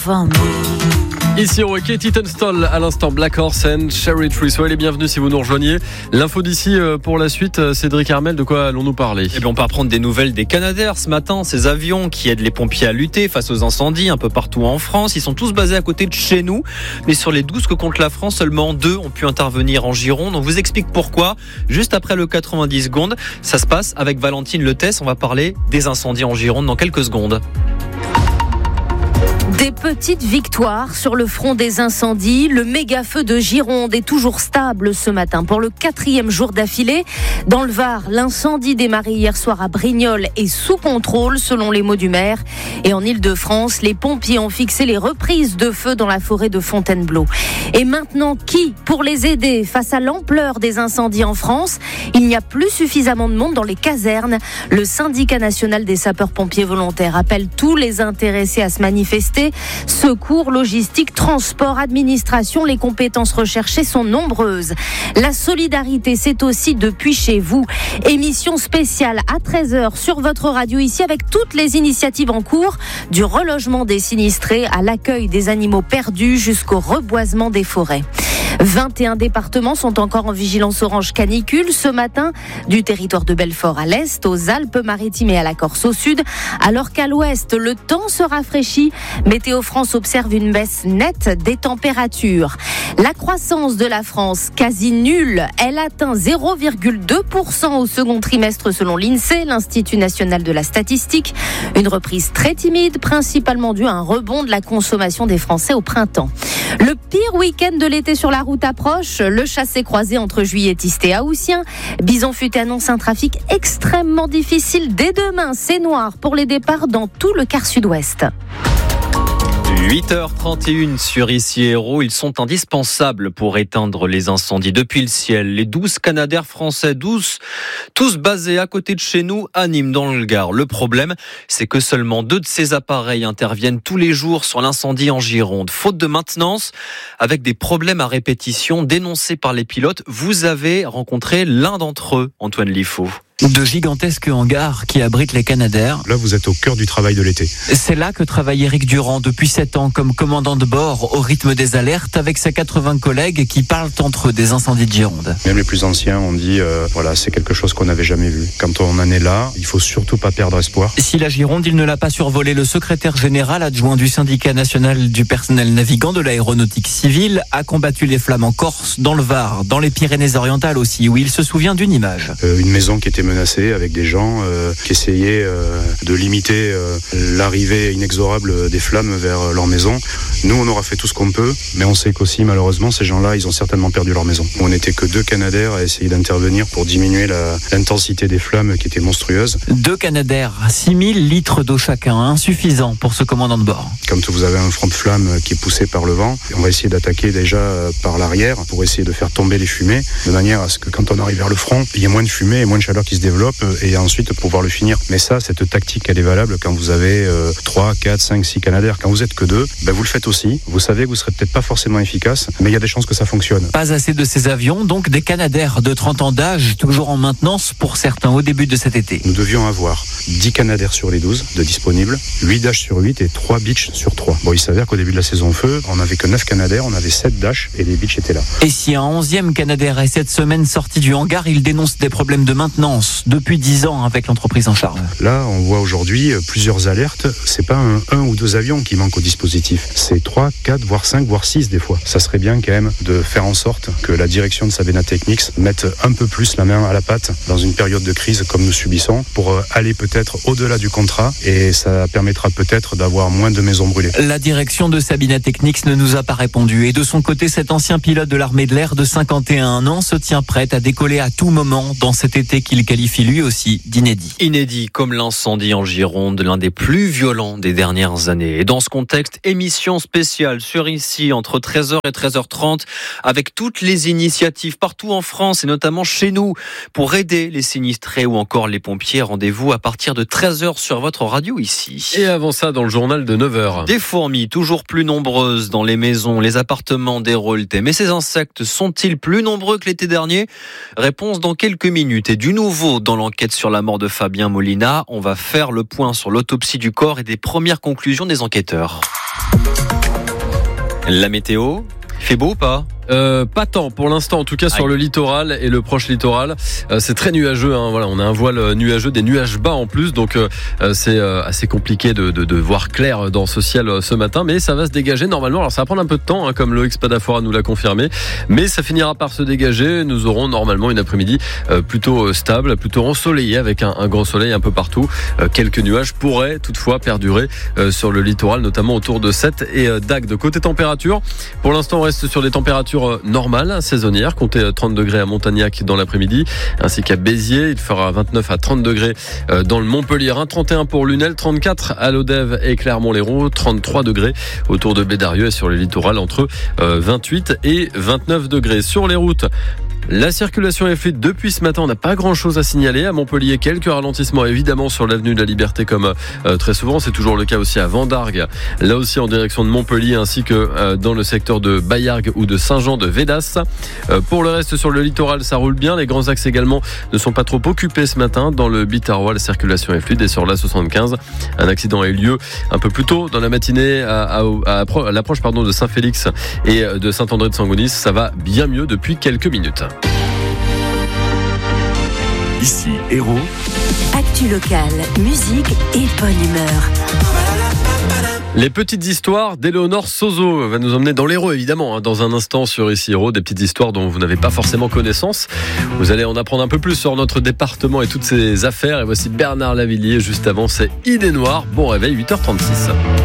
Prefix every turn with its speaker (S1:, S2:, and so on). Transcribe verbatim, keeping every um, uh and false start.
S1: Ici on est Katie Tunstall, à l'instant Black Horse and Cherry Tree. Soyez les bienvenus si vous nous rejoignez. L'info d'ici pour la suite, Cédric Armel, de quoi allons-nous parler?
S2: Eh bien, on peut apprendre des nouvelles des Canadair ce matin. Ces avions qui aident les pompiers à lutter face aux incendies un peu partout en France. Ils sont tous basés à côté de chez nous. Mais sur les douze que compte la France, seulement deux ont pu intervenir en Gironde. On vous explique pourquoi. Juste après le quatre-vingt-dix secondes, ça se passe avec Valentine Letès. On va parler des incendies en Gironde dans quelques secondes.
S3: Des petites victoires sur le front des incendies. Le méga feu de Gironde est toujours stable ce matin pour le quatrième jour d'affilée. Dans le Var, l'incendie démarré hier soir à Brignoles est sous contrôle selon les mots du maire. Et en Île-de-France, les pompiers ont fixé les reprises de feu dans la forêt de Fontainebleau. Et maintenant, qui pour les aider face à l'ampleur des incendies en France? Il n'y a plus suffisamment de monde dans les casernes. Le syndicat national des sapeurs-pompiers volontaires appelle tous les intéressés à se manifester. Secours, logistique, transport, administration, les compétences recherchées sont nombreuses. La solidarité, c'est aussi depuis chez vous. Émission spéciale à treize heures sur votre radio ici avec toutes les initiatives en cours, du relogement des sinistrés à l'accueil des animaux perdus jusqu'au reboisement des forêts. vingt et un départements sont encore en vigilance orange canicule ce matin, du territoire de Belfort à l'est, aux Alpes-Maritimes et à la Corse au sud, alors qu'à l'ouest, le temps se rafraîchit. Météo France observe une baisse nette des températures. La croissance de la France, quasi nulle, elle atteint zéro virgule deux pour cent au second trimestre selon l'INSEE, l'Institut national de la statistique. Une reprise très timide, principalement due à un rebond de la consommation des Français au printemps. Le pire week-end de l'été sur la route approche, le chassé-croisé entre Juilletiste et Haussien. Bison Futé annonce un trafic extrêmement difficile dès demain. C'est noir pour les départs dans tout le quart sud-ouest.
S2: huit heures trente et une sur Ici Héros, ils sont indispensables pour éteindre les incendies depuis le ciel. Les douze Canadair français, douze, tous basés à côté de chez nous, à Nîmes dans le Gard. Le problème, c'est que seulement deux de ces appareils interviennent tous les jours sur l'incendie en Gironde. Faute de maintenance, avec des problèmes à répétition dénoncés par les pilotes, vous avez rencontré l'un d'entre eux, Antoine Liffaut.
S4: De gigantesques hangars qui abritent les Canadair.
S5: Là, vous êtes au cœur du travail de l'été.
S4: C'est là que travaille Éric Durand depuis sept ans comme commandant de bord au rythme des alertes avec ses quatre-vingts collègues qui parlent entre eux des incendies de Gironde.
S5: Même les plus anciens ont dit, euh, voilà, c'est quelque chose qu'on n'avait jamais vu. Quand on en est là, il faut surtout pas perdre espoir.
S4: Si la Gironde, il ne l'a pas survolé, le secrétaire général adjoint du syndicat national du personnel navigant de l'aéronautique civile a combattu les flammes en Corse, dans le Var, dans les Pyrénées-Orientales aussi, où il se souvient d'une image.
S5: Euh, une maison qui était menacée avec des gens euh, qui essayaient euh, de limiter euh, l'arrivée inexorable des flammes vers leur maison. Nous, on aura fait tout ce qu'on peut, mais on sait qu'aussi, malheureusement, ces gens-là, ils ont certainement perdu leur maison. On n'était que deux Canadair à essayer d'intervenir pour diminuer la, l'intensité des flammes qui était monstrueuse.
S4: Deux Canadair, six mille litres d'eau chacun, insuffisant pour ce commandant de bord.
S5: Quand vous avez un front de flamme qui est poussé par le vent, on va essayer d'attaquer déjà par l'arrière pour essayer de faire tomber les fumées, de manière à ce que quand on arrive vers le front, il y ait moins de fumée et moins de chaleur qui se développe et ensuite pouvoir le finir. Mais ça, cette tactique, elle est valable quand vous avez euh, trois, quatre, cinq, six Canadair. Quand vous êtes que deux, ben vous le faites aussi. Vous savez que vous serez peut-être pas forcément efficace, mais il y a des chances que ça fonctionne.
S4: Pas assez de ces avions, donc des Canadair de trente ans d'âge, toujours en maintenance pour certains au début de cet été.
S5: Nous devions avoir dix Canadair sur les douze de disponibles, huit Dash sur huit et trois Beach sur trois. Bon, il s'avère qu'au début de la saison feu, on n'avait que neuf Canadair, on avait sept Dash et les Beach étaient là.
S4: Et si un onzième Canadair est cette semaine sorti du hangar, il dénonce des problèmes de maintenance depuis dix ans avec l'entreprise en charge.
S5: Là, on voit aujourd'hui plusieurs alertes. C'est pas un, un ou deux avions qui manquent au dispositif. C'est trois, quatre, voire cinq, voire six des fois. Ça serait bien quand même de faire en sorte que la direction de Sabena Technics mette un peu plus la main à la pâte dans une période de crise comme nous subissons pour aller peut-être au-delà du contrat et ça permettra peut-être d'avoir moins de maisons brûlées.
S4: La direction de Sabena Technics ne nous a pas répondu et de son côté, cet ancien pilote de l'armée de l'air de cinquante et un ans se tient prêt à décoller à tout moment dans cet été qu'il qualifie lui aussi d'inédit.
S2: Inédit comme l'incendie en Gironde, l'un des plus violents des dernières années. Et dans ce contexte, émission spéciale sur Ici entre treize heures et treize heures trente avec toutes les initiatives partout en France et notamment chez nous pour aider les sinistrés ou encore les pompiers. Rendez-vous à partir de treize heures sur votre radio ici.
S1: Et avant ça, dans le journal de neuf heures.
S2: Des fourmis toujours plus nombreuses dans les maisons, les appartements d'Héraultais. Mais ces insectes sont-ils plus nombreux que l'été dernier ? Réponse dans quelques minutes. Et du nouveau dans l'enquête sur la mort de Fabien Molina, on va faire le point sur l'autopsie du corps et des premières conclusions des enquêteurs. La météo, il fait beau ou pas ?
S1: Euh, pas tant pour l'instant, en tout cas sur
S2: Aïe.
S1: le littoral et le proche littoral. Euh, c'est très nuageux. Hein, voilà, on a un voile nuageux, des nuages bas en plus, donc euh, c'est euh, assez compliqué de, de, de voir clair dans ce ciel euh, ce matin. Mais ça va se dégager normalement. Alors ça va prendre un peu de temps, hein, comme Loïc Spadafora nous l'a confirmé, mais ça finira par se dégager. Nous aurons normalement une après-midi euh, plutôt euh, stable, plutôt ensoleillée avec un, un grand soleil un peu partout. Euh, quelques nuages pourraient toutefois perdurer euh, sur le littoral, notamment autour de Sète et euh, d'Agde. Côté température, pour l'instant on reste sur des températures normales, saisonnières, comptez trente degrés à Montagnac dans l'après-midi, ainsi qu'à Béziers. Il fera vingt-neuf à trente degrés dans le Montpellierin, trente et un pour Lunel, trente-quatre à Lodève et Clermont-Lérault, trente-trois degrés autour de Bédarieux et sur le littoral entre vingt-huit et vingt-neuf degrés. Sur les routes, la circulation est fluide depuis ce matin. On n'a pas grand chose à signaler. À Montpellier, quelques ralentissements évidemment sur l'avenue de la Liberté, comme euh, très souvent. C'est toujours le cas aussi à Vendargues, là aussi en direction de Montpellier, ainsi que euh, dans le secteur de Baillargues ou de Saint-Jean-de-Védas. Euh, pour le reste, sur le littoral, ça roule bien. Les grands axes également ne sont pas trop occupés ce matin. Dans le Biterrois, la circulation est fluide. Et sur l'A soixante-quinze, un accident a eu lieu un peu plus tôt dans la matinée à, à, à, à l'approche pardon, de Saint-Félix et de Saint-André-de-Sangonis. Ça va bien mieux depuis quelques minutes.
S6: Ici Héros.
S3: Actu locale, musique et bonne humeur.
S1: Les petites histoires d'Éléonore Sozo va nous emmener dans l'Hérault, évidemment, hein, dans un instant sur Ici Héros, des petites histoires dont vous n'avez pas forcément connaissance. Vous allez en apprendre un peu plus sur notre département et toutes ses affaires. Et voici Bernard Lavillier juste avant, c'est Idée Noire. Bon réveil, huit heures trente-six.